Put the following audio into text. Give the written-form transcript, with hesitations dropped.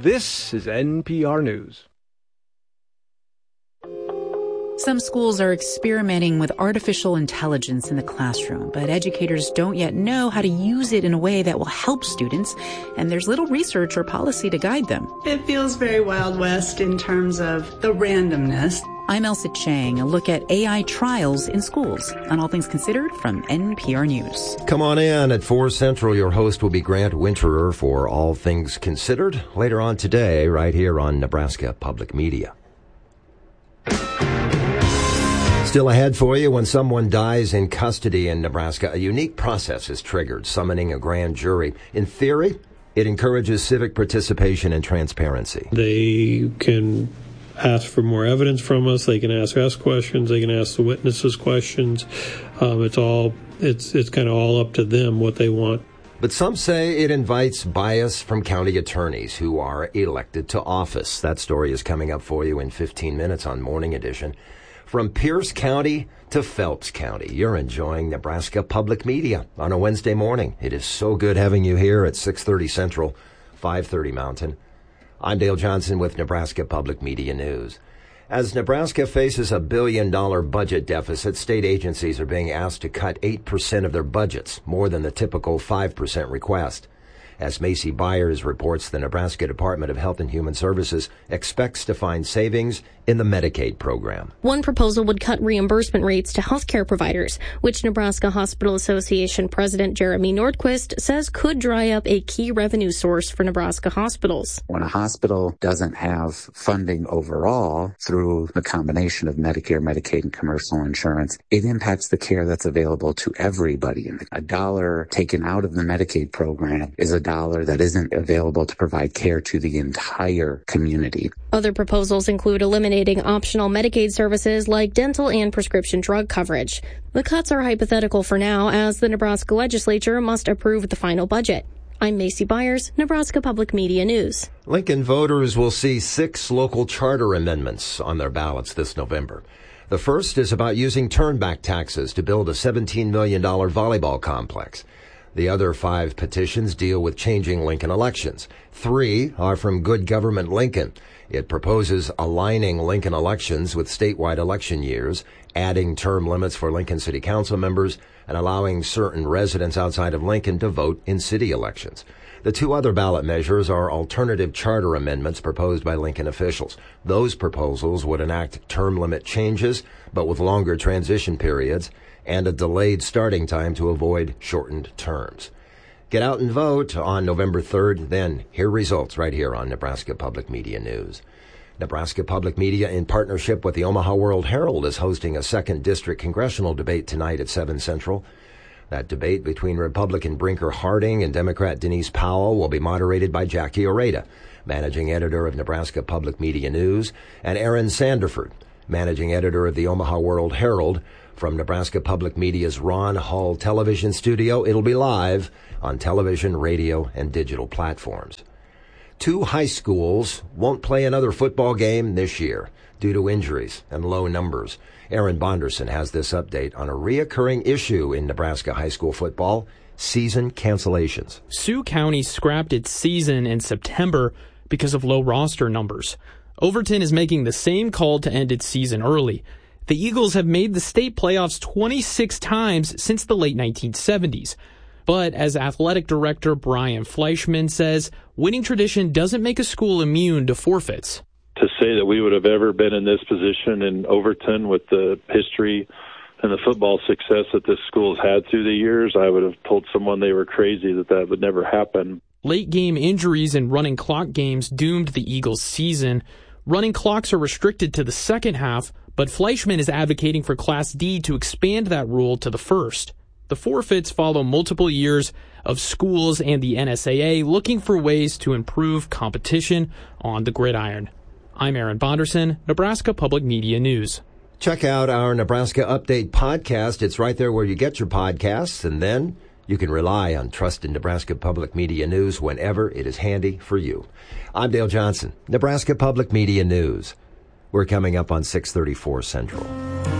This is NPR News. Some schools are experimenting with artificial intelligence in the classroom, but educators don't yet know how to use it in a way that will help students, and there's little research or policy to guide them. It feels very Wild West in terms of the randomness. I'm Elsa Chang, a look at AI trials in schools on All Things Considered from NPR News. Come on in at 4 Central. Your host will be Grant Winterer for All Things Considered later on today, right here on Nebraska Public Media. Still ahead for you, when someone dies in custody in Nebraska, a unique process is triggered, summoning a grand jury. In theory, it encourages civic participation and transparency. They can ask for more evidence from us. They can ask us questions. They can ask the witnesses questions. It's kind of all up to them what they want. But some say it invites bias from county attorneys who are elected to office. That story is coming up for you in 15 minutes on Morning Edition. From Pierce County to Phelps County, you're enjoying Nebraska Public Media on a Wednesday morning. It is so good having you here at 6:30 Central, 5:30 Mountain. I'm Dale Johnson with Nebraska Public Media News. As Nebraska faces a $1 billion budget deficit, state agencies are being asked to cut 8% of their budgets, more than the typical 5% request. As Macy Byers reports, the Nebraska Department of Health and Human Services expects to find savings in the Medicaid program. One proposal would cut reimbursement rates to healthcare providers, which Nebraska Hospital Association President Jeremy Nordquist says could dry up a key revenue source for Nebraska hospitals. When a hospital doesn't have funding overall through the combination of Medicare, Medicaid, and commercial insurance, it impacts the care that's available to everybody. A dollar taken out of the Medicaid program is a dollar that isn't available to provide care to the entire community. Other proposals include eliminating optional Medicaid services like dental and prescription drug coverage. The cuts are hypothetical for now, as the Nebraska legislature must approve the final budget. I'm Macy Byers, Nebraska Public Media News. Lincoln voters will see 6 local charter amendments on their ballots this November. The first is about using turnback taxes to build a $17 million volleyball complex. The other 5 petitions deal with changing Lincoln elections. 3 are from Good Government Lincoln. It proposes aligning Lincoln elections with statewide election years, adding term limits for Lincoln City Council members, and allowing certain residents outside of Lincoln to vote in city elections. The 2 other ballot measures are alternative charter amendments proposed by Lincoln officials. Those proposals would enact term limit changes, but with longer transition periods, and a delayed starting time to avoid shortened terms. Get out and vote on November 3rd, then hear results right here on Nebraska Public Media News. Nebraska Public Media, in partnership with the Omaha World Herald, is hosting a 2nd District congressional debate tonight at 7 Central. That debate between Republican Brinker Harding and Democrat Denise Powell will be moderated by Jackie Oreda, managing editor of Nebraska Public Media News, and Aaron Sanderford, managing editor of the Omaha World Herald. From Nebraska Public Media's Ron Hall television studio, it'll be live on television, radio, and digital platforms. 2 high schools won't play another football game this year due to injuries and low numbers. Aaron Bonderson has this update on a reoccurring issue in Nebraska high school football: season cancellations. Sioux County scrapped its season in September because of low roster numbers. Overton is making the same call to end its season early. The Eagles have made the state playoffs 26 times since the late 1970s. But as athletic director Brian Fleischman says, winning tradition doesn't make a school immune to forfeits. To say that we would have ever been in this position in Overton with the history and the football success that this school has had through the years, I would have told someone they were crazy that would never happen. Late game injuries and running clock games doomed the Eagles' season. Running clocks are restricted to the second half, but Fleischman is advocating for Class D to expand that rule to the first. The forfeits follow multiple years of schools and the NSAA looking for ways to improve competition on the gridiron. I'm Aaron Bonderson, Nebraska Public Media News. Check out our Nebraska Update podcast. It's right there where you get your podcasts, and then you can rely on trusted Nebraska Public Media News whenever it is handy for you. I'm Dale Johnson, Nebraska Public Media News. We're coming up on 6:34 Central.